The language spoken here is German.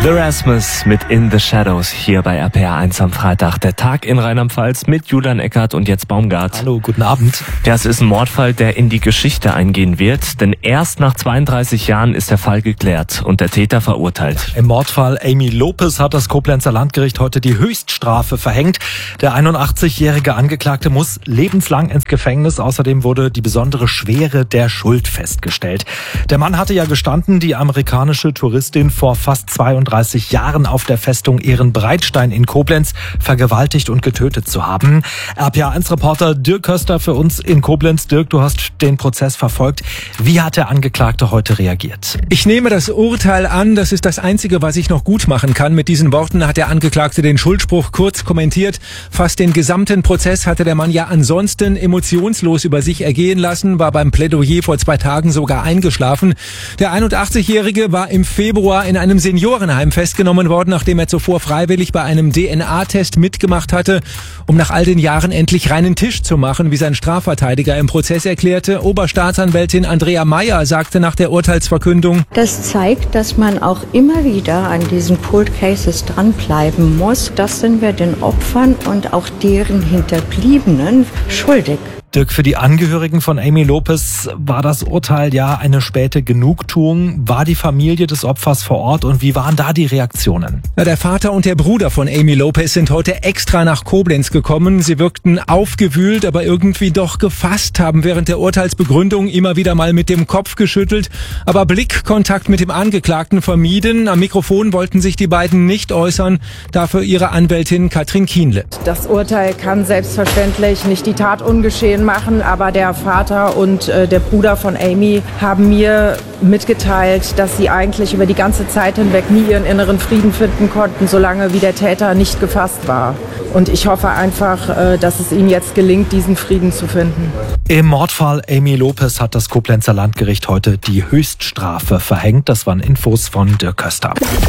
The Rasmus mit In the Shadows hier bei RPR1 am Freitag. Der Tag in Rheinland-Pfalz mit Julian Eckert und jetzt Baumgart. Hallo, guten Abend. Ja, es ist ein Mordfall, der in die Geschichte eingehen wird, denn erst nach 32 Jahren ist der Fall geklärt und der Täter verurteilt. Im Mordfall Amy Lopez hat das Koblenzer Landgericht heute die Höchststrafe verhängt. Der 81-jährige Angeklagte muss lebenslang ins Gefängnis. Außerdem wurde die besondere Schwere der Schuld festgestellt. Der Mann hatte ja gestanden, die amerikanische Touristin vor fast 32 Jahren auf der Festung Ehrenbreitstein in Koblenz vergewaltigt und getötet zu haben. RPA1-Reporter Dirk Köster für uns in Koblenz. Dirk, du hast den Prozess verfolgt. Wie hat der Angeklagte heute reagiert? Ich nehme das Urteil an, das ist das Einzige, was ich noch gut machen kann. Mit diesen Worten hat der Angeklagte den Schuldspruch kurz kommentiert. Fast den gesamten Prozess hatte der Mann ja ansonsten emotionslos über sich ergehen lassen, war beim Plädoyer vor 2 Tagen sogar eingeschlafen. Der 81-Jährige war im Februar in einem Seniorenheim festgenommen worden, nachdem er zuvor freiwillig bei einem DNA-Test mitgemacht hatte, um nach all den Jahren endlich reinen Tisch zu machen, wie sein Strafverteidiger im Prozess erklärte. Oberstaatsanwältin Andrea Meyer sagte nach der Urteilsverkündung: Das zeigt, dass man auch immer wieder an diesen Cold Cases dranbleiben muss. Das sind wir den Opfern und auch deren Hinterbliebenen schuldig. Dirk, für die Angehörigen von Amy Lopez war das Urteil ja eine späte Genugtuung. War die Familie des Opfers vor Ort und wie waren da die Reaktionen? Der Vater und der Bruder von Amy Lopez sind heute extra nach Koblenz gekommen. Sie wirkten aufgewühlt, aber irgendwie doch gefasst, haben während der Urteilsbegründung immer wieder mal mit dem Kopf geschüttelt, aber Blickkontakt mit dem Angeklagten vermieden. Am Mikrofon wollten sich die beiden nicht äußern, dafür ihre Anwältin Katrin Kienle. Das Urteil kann selbstverständlich nicht die Tat ungeschehen machen, aber der Vater und der Bruder von Amy haben mir mitgeteilt, dass sie eigentlich über die ganze Zeit hinweg nie ihren inneren Frieden finden konnten, solange wie der Täter nicht gefasst war. Und ich hoffe einfach, dass es ihnen jetzt gelingt, diesen Frieden zu finden. Im Mordfall Amy Lopez hat das Koblenzer Landgericht heute die Höchststrafe verhängt. Das waren Infos von Dirk Köster.